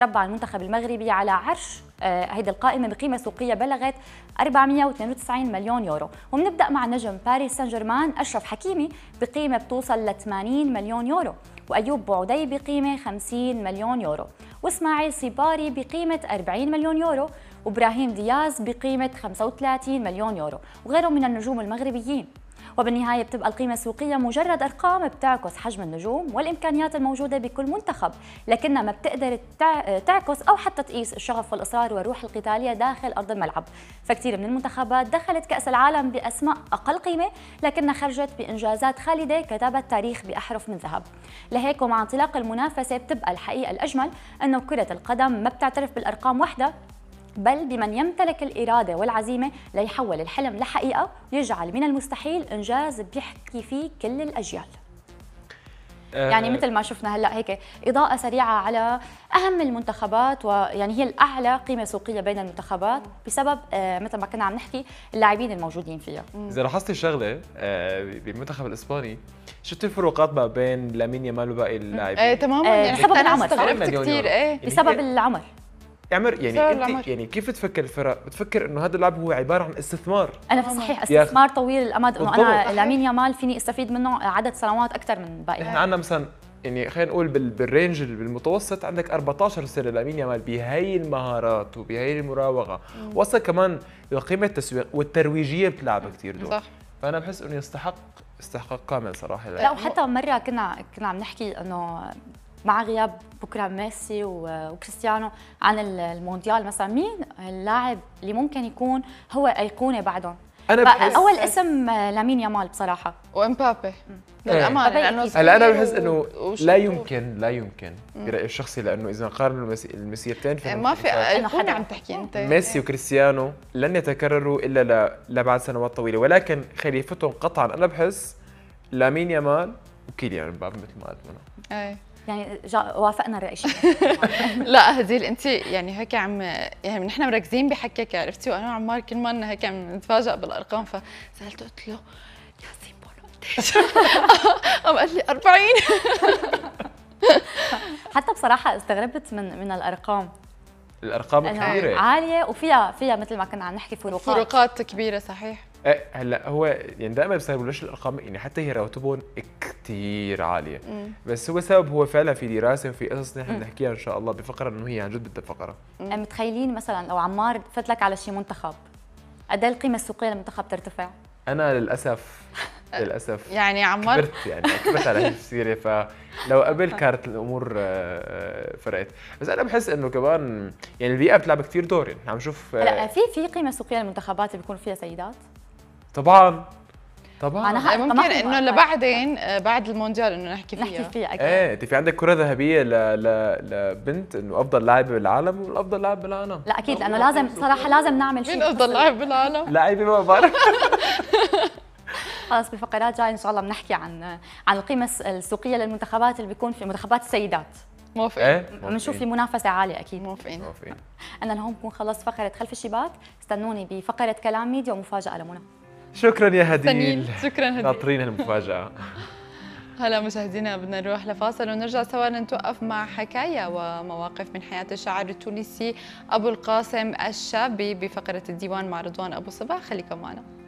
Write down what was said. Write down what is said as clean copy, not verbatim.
ربع المنتخب المغربي على عرش هيدي القائمة بقيمة سوقية بلغت 492 مليون يورو. وبنبدأ مع نجم باريس سان جيرمان أشرف حكيمي بقيمة بتوصل ل 80 مليون يورو، وأيوب بوعدي بقيمة 50 مليون يورو، وإسماعيل سيباري بقيمة 40 مليون يورو، وإبراهيم دياز بقيمة 35 مليون يورو، وغيرهم من النجوم المغربيين. وبالنهاية بتبقى القيمة السوقية مجرد أرقام بتعكس حجم النجوم والإمكانيات الموجودة بكل منتخب، لكنها ما بتقدر تعكس أو حتى تقيس الشغف والإصرار والروح القتالية داخل أرض الملعب. فكتير من المنتخبات دخلت كأس العالم بأسماء أقل قيمة، لكنها خرجت بإنجازات خالدة كتبت تاريخ بأحرف من ذهب. لهيك ومع انطلاق المنافسة بتبقى الحقيقة الأجمل أنه كرة القدم ما بتعترف بالأرقام وحدها، بل بمن يمتلك الإرادة والعزيمة ليحول الحلم لحقيقة ويجعل من المستحيل إنجاز بيحكي فيه كل الأجيال. يعني مثل ما شفنا هلا هيك إضاءة سريعة على أهم المنتخبات، ويعني هي الأعلى قيمة سوقية بين المنتخبات بسبب مثل ما كنا عم نحكي اللاعبين الموجودين فيها. إذا لاحظتي شغلة بالمنتخب الإسباني، شفت الفروقات ما بين لامين يامال وباقي اللاعبين؟ ايه تماما، يعني بسبب العمر. استغربت كثير. ايه بسبب العمر. عمر يعني انت يعني كيف تفكر الفرق؟ بتفكر انه هذا اللاعب هو عباره عن استثمار. انا في صحيح استثمار طويل الامد، انه انا لامين يامال فيني استفيد منه عدد سنوات اكثر من باقي. احنا عندنا مثلا يعني خلينا نقول بالرينج بالمتوسط عندك 14 سنه لامين يامال بهي المهارات وبهي المراوغه، وصل كمان قيمه التسويق والترويجيه بتلعب كثير دور. صح. فانا بحس انه يستحق استحقاق كامل صراحه. لا وحتى مره كنا عم نحكي انه مع غياب بكره ميسي وكريستيانو عن المونديال، مثلا مين اللاعب اللي ممكن يكون هو ايقونه بعدهم؟ انا اول اسم لامين يامال بصراحه، وامبابي للامانه، لانه هلا انا بحس انه لا يمكن برايي الشخصي، لانه اذا قارن المسيرتين ما في ايقونه عم تحكي انت. ميسي وكريستيانو لن يتكرروا الا لبعد سنوات طويله، ولكن خليفتهم قطعا انا بحس لامين يامال وكيليان امبابي مثل ما قلت منه. ايه يعني وافقنا الرأي. لا هديل انت يعني هيك عم يعني نحن مركزين بحكيك عرفتي، وانا وعمار كل ما هيك عم نتفاجئ بالارقام، فسالته قلت له ياسين بونو قديش؟ قام قال لي 40. حتى بصراحه استغربت من الارقام كبيره عاليه، وفيها مثل ما كنا عم نحكي فروقات كبيره. صحيح. هلا هو يعني دائما بسبب ليش الارقام يعني حتى هي رواتبهم كثير عاليه، بس هو سبب هو فعلا في دراسه وفي قصص نحن بنحكيها ان شاء الله بفقره انه هي عن جد بدها فقره. متخيلين مثلا لو عمار فات لك على شي منتخب قد ايه القيمه السوقيه للمنتخب ترتفع؟ انا للاسف يعني عمار كبرت على هي السيره، فلو قبل كانت الامور فرقت، بس انا بحس انه كمان يعني البيئه بتلعب كثير دور. يعني عم نشوف لا في قيمه سوقيه للمنتخبات اللي بيكون فيها سيدات طبعا أنا ممكن انه لبعدين بعد المونديال انه نحكي فيها اكيد. انت في عندك كره ذهبيه لبنت انه افضل لاعبه بالعالم والافضل لاعب بالعالم. لا اكيد، لانه لازم صراحه لازم نعمل شيء. مين افضل لاعب بالعالم؟ لاعبه ما بعرف. خلص بفقرات جاي ان شاء الله بنحكي عن القيمه السوقيه للمنتخبات اللي بيكون في منتخبات السيدات. موافقين. بنشوف في منافسه عاليه اكيد. موافقين. انا لهون بكون خلصت فقره خلف الشباك، استنوني بفقره كلام ميديا ومفاجاه لمنى. شكرا يا هديل. شكرا هديل. ناطرين هالمفاجاه. هلا مشاهدينا، بدنا نروح لفاصل ونرجع سوا نتوقف مع حكاية ومواقف من حياة الشاعر التونسي أبو القاسم الشابي بفقرة الديوان مع رضوان أبو صباح. خليكم معنا.